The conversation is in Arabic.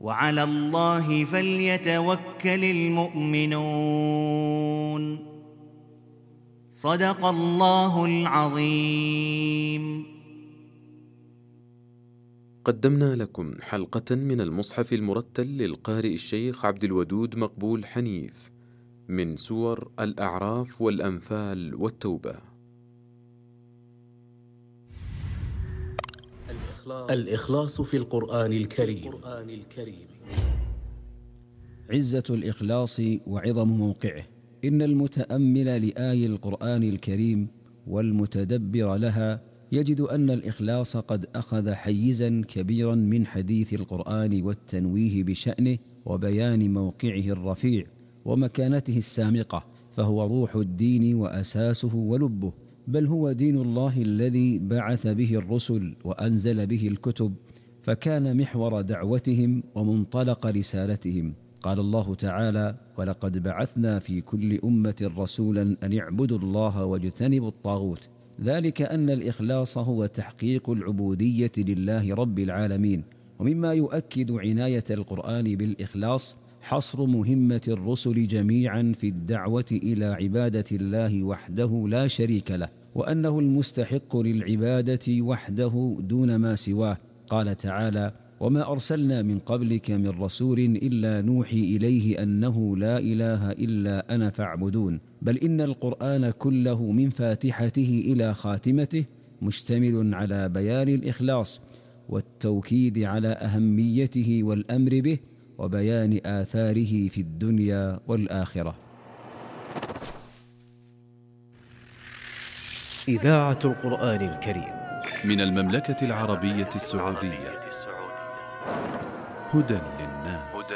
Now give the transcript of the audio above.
وعلى الله فليتوكل المؤمنون. صدق الله العظيم. قدمنا لكم حلقة من المصحف المرتل للقارئ الشيخ عبد الودود مقبول حنيف من سور الأعراف والأنفال والتوبة. الإخلاص في القرآن الكريم. عزة الإخلاص وعظم موقعه. إن المتأمل لآي القرآن الكريم والمتدبر لها يجد أن الإخلاص قد أخذ حيزا كبيرا من حديث القرآن والتنويه بشأنه وبيان موقعه الرفيع ومكانته السامقة، فهو روح الدين وأساسه ولبه، بل هو دين الله الذي بعث به الرسل وأنزل به الكتب، فكان محور دعوتهم ومنطلق رسالتهم. قال الله تعالى: ولقد بعثنا في كل أمة رسولا أن اعبدوا الله واجتنبوا الطاغوت. ذلك أن الإخلاص هو تحقيق العبودية لله رب العالمين. ومما يؤكد عناية القرآن بالإخلاص حصر مهمة الرسل جميعا في الدعوة إلى عبادة الله وحده لا شريك له، وأنه المستحق للعبادة وحده دون ما سواه. قال تعالى: وما أرسلنا من قبلك من رسول إلا نوحي إليه أنه لا إله إلا أنا فاعبدون. بل إن القرآن كله من فاتحته إلى خاتمته مشتمل على بيان الإخلاص والتوكيد على أهميته والأمر به وبيان آثاره في الدنيا والآخرة. إذاعة القرآن الكريم من المملكة العربية السعودية. هدى للناس.